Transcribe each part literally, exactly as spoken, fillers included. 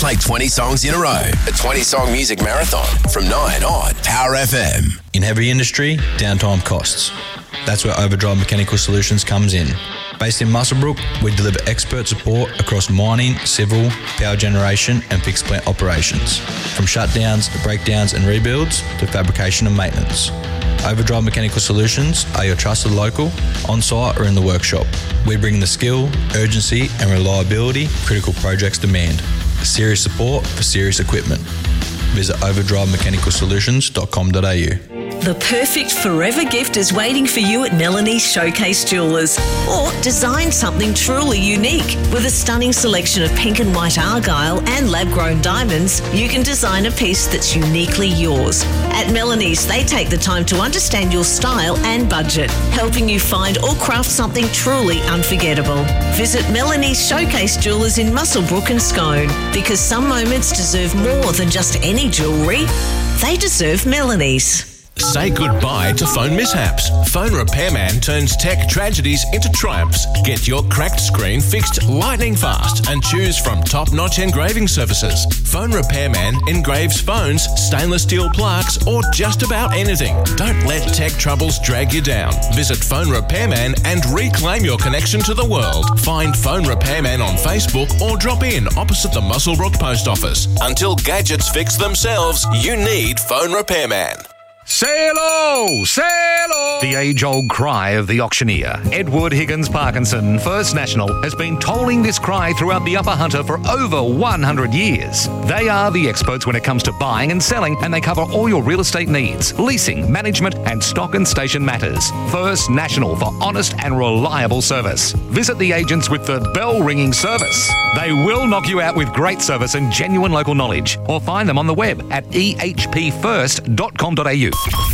Play twenty songs in a row. A twenty-song music marathon from nine on Power F M. In heavy industry, downtime costs. That's where Overdrive Mechanical Solutions comes in. Based in Muswellbrook, we deliver expert support across mining, civil, power generation and fixed plant operations. From shutdowns, breakdowns and rebuilds to fabrication and maintenance. Overdrive Mechanical Solutions are your trusted local, on-site or in the workshop. We bring the skill, urgency and reliability critical projects demand. Serious support for serious equipment. Visit overdrive mechanical solutions dot com dot a u. The perfect forever gift is waiting for you at Melanie's Showcase Jewellers. Or design something truly unique. With a stunning selection of pink and white argyle and lab-grown diamonds, you can design a piece that's uniquely yours. At Melanie's, they take the time to understand your style and budget, helping you find or craft something truly unforgettable. Visit Melanie's Showcase Jewellers in Muswellbrook and Scone, because some moments deserve more than just any jewellery. They deserve Melanie's. Say goodbye to phone mishaps. Phone Repairman turns tech tragedies into triumphs. Get your cracked screen fixed lightning fast and choose from top-notch engraving services. Phone Repairman engraves phones, stainless steel plaques, or just about anything. Don't let tech troubles drag you down. Visit Phone Repairman and reclaim your connection to the world. Find Phone Repairman on Facebook or drop in opposite the Muswellbrook Post Office. Until gadgets fix themselves, you need Phone Repairman. Say hello! Say hello! The age-old cry of the auctioneer, Edward Higgins Parkinson, First National, has been tolling this cry throughout the Upper Hunter for over one hundred years. They are the experts when it comes to buying and selling, and they cover all your real estate needs, leasing, management, and stock and station matters. First National for honest and reliable service. Visit the agents with the bell-ringing service. They will knock you out with great service and genuine local knowledge, or find them on the web at e h p first dot com dot a u.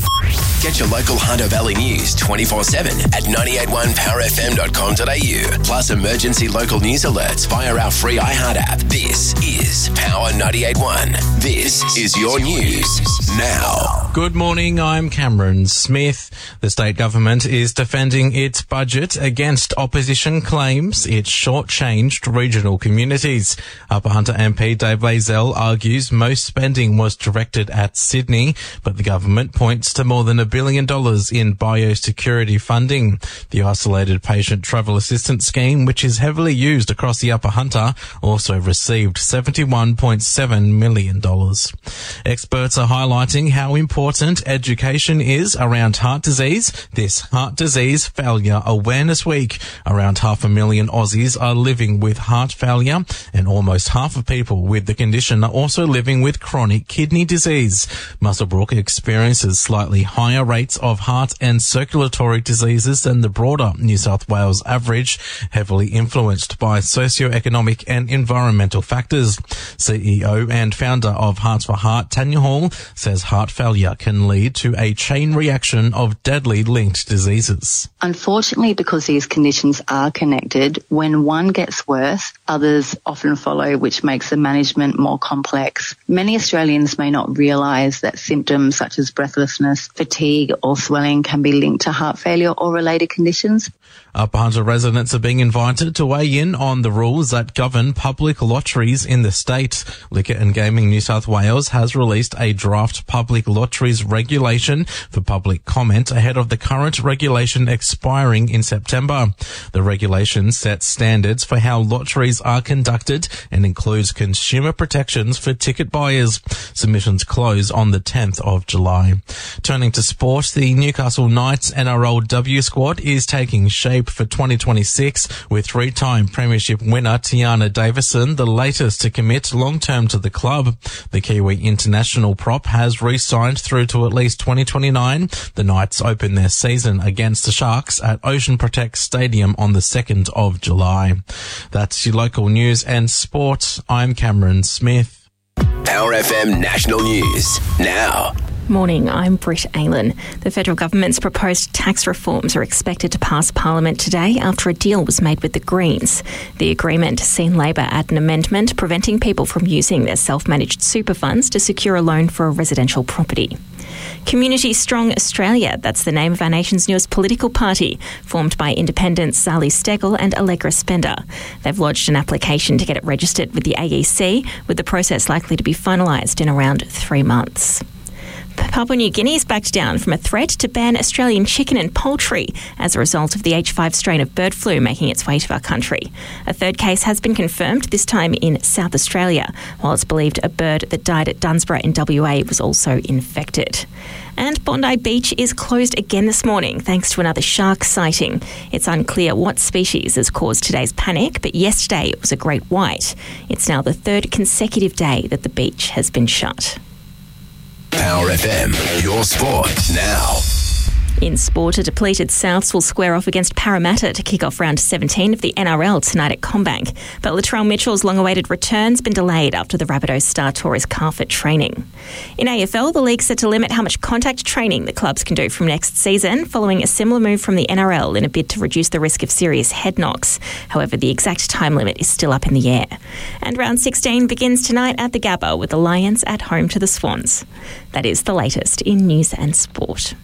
Get your local Hunter Valley news twenty-four seven at nine eight one power f m dot com dot a u. Plus emergency local news alerts via our free iHeart app. This is Power ninety-eight point one. This is your news now. Good morning, I'm Cameron Smith. The state government is defending its budget against opposition claims it shortchanged regional communities. Upper Hunter M P Dave Lazell argues most spending was directed at Sydney, but the government points to more than a billion dollars in biosecurity funding. The Isolated Patient Travel Assistance Scheme, which is heavily used across the Upper Hunter, also received seventy-one point seven million dollars. Experts are highlighting how important education is around heart disease this Heart Disease Failure Awareness Week. Around half a million Aussies are living with heart failure, and almost half of people with the condition are also living with chronic kidney disease. Muswellbrook experiences slightly higher rates of heart and circulatory diseases than the broader New South Wales average, heavily influenced by socio-economic and environmental factors. C E O and founder of Hearts for Heart, Tanya Hall, says heart failure can lead to a chain reaction of deadly linked diseases. Unfortunately, because these conditions are connected, when one gets worse, others often follow, which makes the management more complex. Many Australians may not realise that symptoms such as breathlessness, fatigue or swelling can be linked to heart failure or related conditions. Upper Hunter residents are being invited to weigh in on the rules that govern public lotteries in the state. Liquor and Gaming New South Wales has released a draft public lotteries regulation for public comment ahead of the current regulation expiring in September. The regulation sets standards for how lotteries are conducted and includes consumer protections for ticket buyers. Submissions close on the tenth of July. Turning to sport, the Newcastle Knights N R L W squad is taking shape for twenty twenty-six, with three-time premiership winner Tiana Davison the latest to commit long-term to the club. The Kiwi international prop has re-signed through to at least twenty twenty-nine. The Knights open their season against the Sharks at Ocean Protect Stadium on the second of July. That's your local news and sport. I'm Cameron Smith. Power F M National News now. Morning, I'm Britt Aylan. The federal government's proposed tax reforms are expected to pass Parliament today after a deal was made with the Greens. The agreement has seen Labor add an amendment preventing people from using their self-managed super funds to secure a loan for a residential property. Community Strong Australia, that's the name of our nation's newest political party, formed by independents Zali Steggall and Allegra Spender. They've lodged an application to get it registered with the A E C, with the process likely to be finalised in around three months. Papua New Guinea's backed down from a threat to ban Australian chicken and poultry as a result of the H five strain of bird flu making its way to our country. A third case has been confirmed, this time in South Australia, while it's believed a bird that died at Dunsborough in W A was also infected. And Bondi Beach is closed again this morning thanks to another shark sighting. It's unclear what species has caused today's panic, but yesterday it was a great white. It's now the third consecutive day that the beach has been shut. Power F M, your sport now. In sport, a depleted Souths will square off against Parramatta to kick off round seventeen of the N R L tonight at CommBank. But Latrell Mitchell's long-awaited return's been delayed after the Rabbitohs star tore his calf at training. In A F L, the league's set to limit how much contact training the clubs can do from next season, following a similar move from the N R L in a bid to reduce the risk of serious head knocks. However, the exact time limit is still up in the air. And round sixteen begins tonight at the Gabba with the Lions at home to the Swans. That is the latest in news and sport.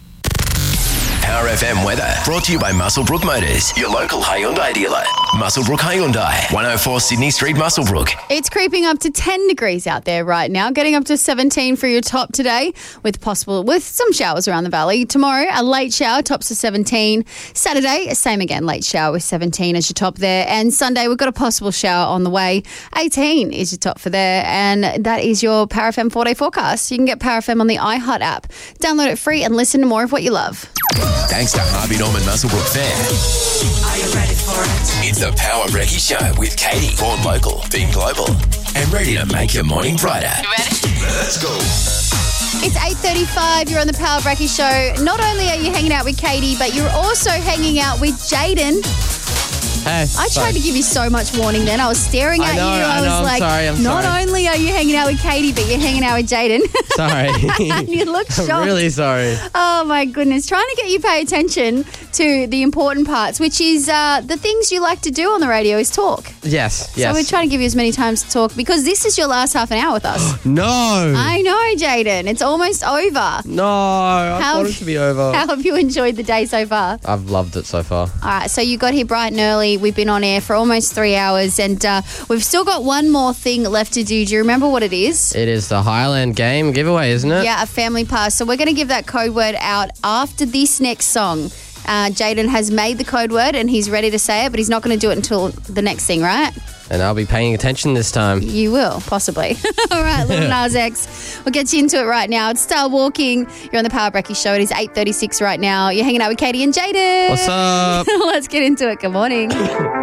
Power F M weather brought to you by Muswellbrook Motors, your local Hyundai dealer. Muswellbrook Hyundai, one oh four Sydney Street, Muswellbrook. It's creeping up to ten degrees out there right now, getting up to seventeen for your top today with possible with some showers around the valley. Tomorrow, a late shower, tops to seventeen. Saturday, same again, late shower with seventeen as your top there. And Sunday, we've got a possible shower on the way. eighteen is your top for there. And that is your Power F M four-day forecast. You can get Power F M on the iHeart app. Download it free and listen to more of what you love. Thanks to Harvey Norman Muswellbrook Fair. Are you ready for it? It's the Power Brekkie Show with Katie, born local, being global, and ready to make your morning brighter. You ready? Let's go. It's eight thirty-five. You're on the Power Brekkie Show. Not only are you hanging out with Katie, but you're also hanging out with Jaden. Hey, I sorry. tried to give you so much warning then. I was staring at I know, you. I, I was know, I'm like, sorry, I'm not sorry. only are you hanging out with Katie, but you're hanging out with Jaden. Sorry. And you look shocked. I'm really sorry. Oh, my goodness. Trying to get you to pay attention to the important parts, which is uh, the things you like to do on the radio is talk. Yes, yes. So we're trying to give you as many times to talk because this is your last half an hour with us. No. I know, Jaden. It's almost over. No, I How- thought it should be over. How have you enjoyed the day so far? I've loved it so far. All right, so you got here bright and early. We've been on air for almost three hours, and uh, we've still got one more thing left to do. Do you remember what it is? It is the Highland Game giveaway, isn't it? Yeah, a family pass. So we're going to give that code word out after this next song. Uh, Jaden has made the code word, and he's ready to say it, but he's not going to do it until the next thing, right? And I'll be paying attention this time. You will, possibly. All right, Lil Nas X. We'll get you into it right now. It's Start Walking. You're on the Power Brekkie Show. It is eight thirty-six right now. You're hanging out with Katie and Jaden. What's up? Let's get into it. Good morning.